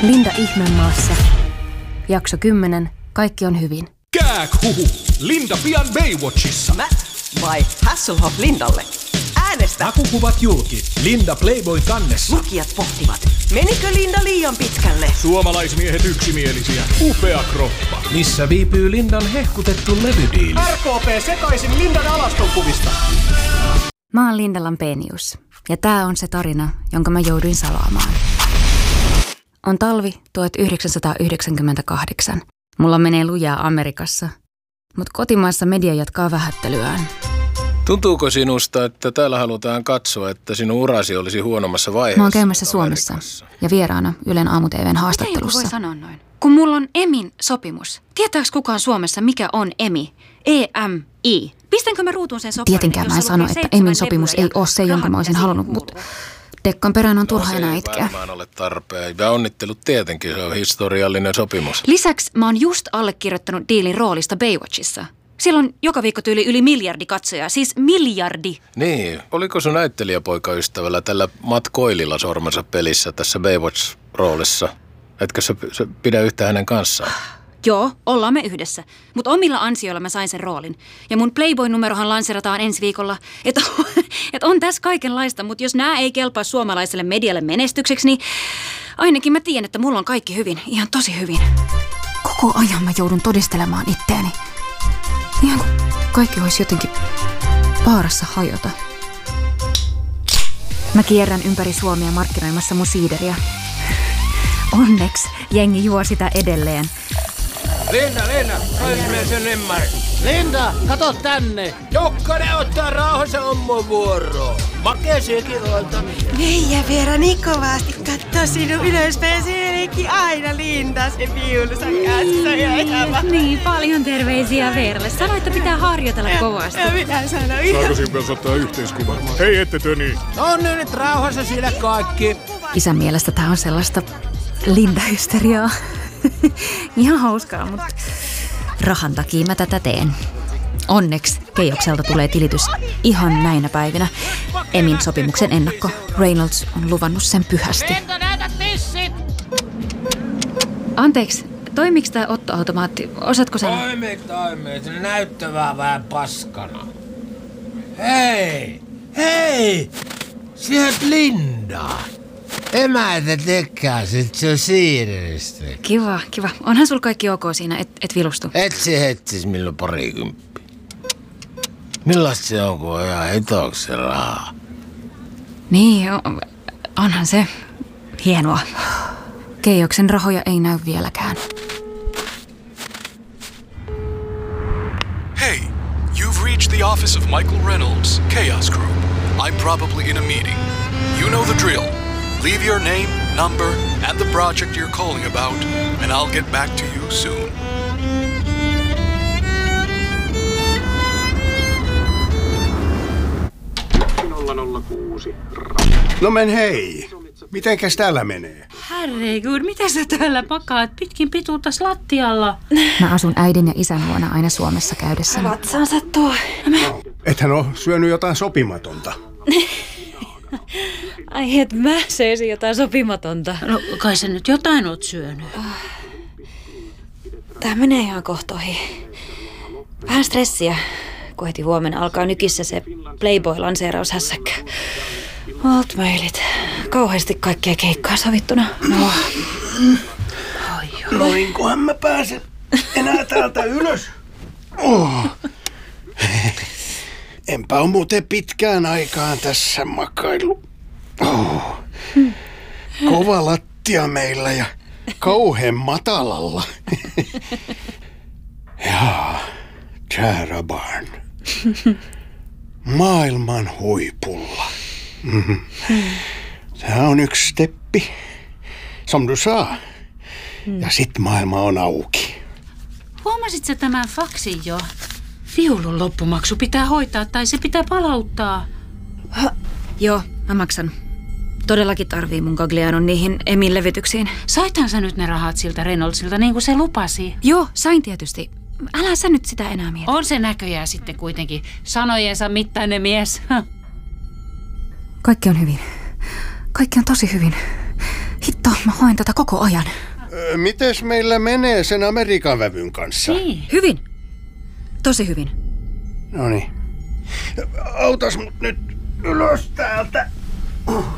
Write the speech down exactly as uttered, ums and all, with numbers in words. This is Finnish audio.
Linda Ihmemaassa. Jakso kymmenen. Kaikki on hyvin. Kääkhuhu! Linda pian Baywatchissa. Matt vai Hasselhoff Lindalle? Äänestä! Hakukuvat julki. Linda Playboy kannessa. Lukijat pohtivat, menikö Linda liian pitkälle? Suomalaismiehet yksimielisiä. Upea kroppa. Missä viipyy Lindan hehkutettu levydiili? R K P sekaisin Lindan alastonkuvista. Mä oon Linda Lampenius. Ja tää on se tarina, jonka mä jouduin salaamaan. On talvi tuhatyhdeksänsataayhdeksänkymmentäkahdeksan. Mulla menee lujaa Amerikassa, mutta kotimaassa media jatkaa vähättelyään. Tuntuuko sinusta, että täällä halutaan katsoa, että sinun urasi olisi huonommassa vaiheessa? Mä oon käymässä Suomessa ja vieraana Ylen aamu-tv:n haastattelussa. Miten voi sanoa noin? Kun mulla on Emin sopimus. Tietääks kukaan Suomessa, mikä on Emi? E M I. Pistänkö mä ruutuun sen soparin? Tietenkään mä en sano, että Emin sopimus ei ole se, jonka mä olisin halunnut, mutta Dekkan perään on turha no, enää itkeä. Se ei varmaan ole tarpeen. Ja onnittelut tietenkin, se on historiallinen sopimus. Lisäksi mä oon just allekirjoittanut diilin roolista Baywatchissa. Siellä on joka viikko tyyli yli miljardi katsojaa, siis miljardi. Niin, oliko sun näyttelijäpoikaystävällä tällä Matt Coililla sormensa pelissä tässä Baywatch-roolissa? Etkö sä, sä pidä yhtä hänen kanssaan? Joo, ollaan me yhdessä. Mutta omilla ansioilla mä sain sen roolin. Ja mun Playboy-numerohan lanserataan ensi viikolla. Että et on tässä kaikenlaista, mutta jos nämä ei kelpaa suomalaiselle medialle menestykseksi, niin ainakin mä tiedän, että mulla on kaikki hyvin. Ihan tosi hyvin. Koko ajan mä joudun todistelemaan itteeni. Ihan kuin kaikki olisi jotenkin vaarassa hajota. Mä kierrän ympäri Suomea markkinoimassa mun siideriä. Onneksi jengi juo sitä edelleen. Linda, Linda, toisemme sen ymmärrä. Linda, kato tänne. Jokkanen ottaa rauhassa ommo vuoroon. Makeesiakin olta. Veija Veera niin kovasti kattoo sinun ylöspäin. Sielläkin aina Linda se viulunsa kanssa. Ja ihan niin, paljon terveisiä Veeralle. Sano, että pitää harjoitella kovasti. Ja minä sanoin ihan. Saako sinun kanssa ottaa yhteiskuvan? Hei, ette te niin. On nyt rauhassa sillä kaikki. Isän mielestä tää on sellaista Linda-hysteriaa. Ihan hauskaa, mutta rahan takia mä tätä teen. Onneksi Keijokselta tulee tilitys ihan näinä päivinä. Emin sopimuksen ennakko. Reynolds on luvannut sen pyhästi. Anteeksi, toimiks tää ottoautomaatti? Osaatko sä? Toimi, toimi. Se näyttävää vähän paskana. Hei, hei! Sieltä Linda. Emäitä tekää sit se siirrestä. Kiva, kiva. Onhan sul kaikki ok siinä, et, et vilustu? Etsi hetsis milloin parikymppi. Millaista se on, kun on ihan hitoksi se rahaa? Niin, on, onhan se hienoa. Keijoksen rahoja ei näy vieläkään. Hey, you've reached the office of Michael Reynolds, Chaos Group. I'm probably in a meeting. You know the drill. Leave your name, number, and the project you're calling about, and I'll get back to you soon. No men hei, mitenkäs täällä menee? Herregud, mitä sä täällä pakaat pitkin pituuttas lattialla? Mä asun äidin ja isän luona aina Suomessa käydessä. Vatsansa tuo. No, ethän oo syönyt jotain sopimatonta. Ai et mä söisin jotain sopimatonta. No kai sä nyt jotain oot syönyt. Tää menee ihan kohtoihin. Vähän stressiä, kun heti huomenna alkaa nykissä se Playboy-lanseeraushässäkkä. Altmailit. Kauheasti kaikkea keikkaa sovittuna. No. Noinkohan mä pääsen enää täältä ylös? Oh. Enpä ole muuten pitkään aikaan tässä makailu. Oh. Kova lattia meillä ja kauhean matalalla. Jaa, Tara Barn. Maailman huipulla. Mm-hmm. Tämä on yksi steppi. Som du sa. Ja sit maailma on auki. Huomasit sä tämän faksin jo? Viulun loppumaksu pitää hoitaa tai se pitää palauttaa. Ha, joo, mä maksan. Todellakin tarvii mun Gaglianon niihin Emin levytyksiin. Saithan sä nyt ne rahat siltä Reynoldsilta niin kuin se lupasi? Joo, sain tietysti. Älä sä nyt sitä enää mieti. On se näköjään sitten kuitenkin sanojensa mittainen mies. Kaikki on hyvin. Kaikki on tosi hyvin. Hitto, mä hoin tätä koko ajan. Ö, mites meillä menee sen Amerikan vävyn kanssa? Niin. Hyvin. Tosi hyvin. Noniin. Autas mut nyt ylös täältä.